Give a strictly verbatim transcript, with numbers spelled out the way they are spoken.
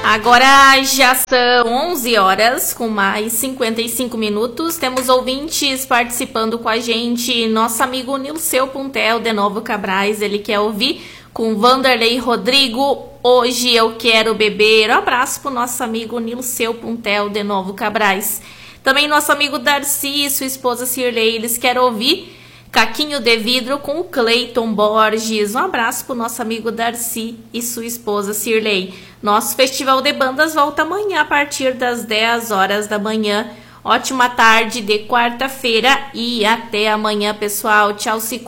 Agora já são onze horas, com mais cinquenta e cinco minutos. Temos ouvintes participando com a gente. Nosso amigo Nilceu Puntel, de Novo Cabrais, ele quer ouvir com Vanderlei Rodrigo, Hoje Eu Quero Beber. Um abraço pro nosso amigo Nilceu Puntel, de Novo Cabrais. Também nosso amigo Darcy e sua esposa Cirlei, eles querem ouvir Caquinho de Vidro com o Cleiton Borges. Um abraço pro nosso amigo Darcy e sua esposa Cirlei. Nosso Festival de Bandas volta amanhã a partir das dez horas da manhã. Ótima tarde de quarta-feira e até amanhã, pessoal. Tchau, se cuida.